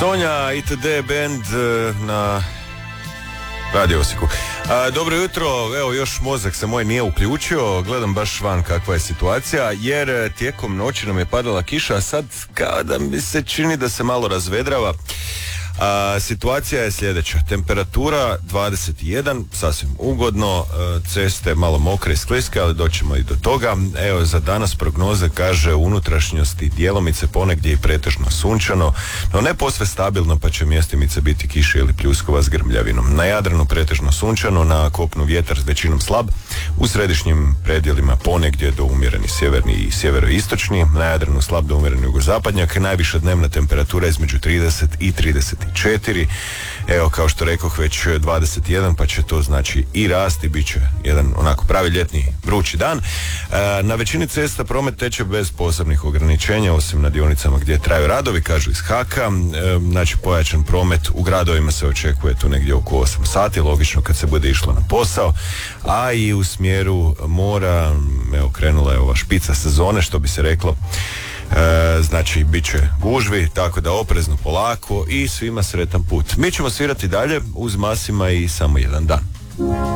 Sonja, ITD band na Radio Osijeku. Dobro jutro, evo još mozak se moj nije uključio, gledam baš van kakva je situacija, jer tijekom noći nam je padala kiša, a sad kao da mi se čini da se malo razvedrava. Situacija je sljedeća: temperatura 21, sasvim ugodno, ceste malo mokre i skliske, ali doćemo i do toga. Evo, za danas prognoze kaže u unutrašnjosti djelomice ponegdje i pretežno sunčano, no ne posve stabilno, pa će mjestimice biti kiše ili pljuskova s grmljavinom. Na Jadranu pretežno sunčano, na kopnu vjetar s većinom slab, u središnjim predjelima ponegdje do umjereni sjeverni i sjeveroistočni, na Jadranu slab do umjereni jugozapadnjak, najviša dnevna temperatura između 30 i 34. Evo, kao što rekoh, već 21, pa će to znači i rasti, bit će jedan onako pravi ljetni vrući dan. Na većini cesta promet teče bez posebnih ograničenja, osim na dionicama gdje traju radovi, kažu iz HAK-a. Znači, pojačan promet u gradovima se očekuje tu negdje oko 8 sati, logično kad se bude išlo na posao, a i u smjeru mora, evo, krenula je ova špica sezone, što bi se reklo. Znači, bit će gužvi, tako da oprezno, polako i svima sretan put. Mi ćemo svirati dalje uz Masima i samo jedan dan.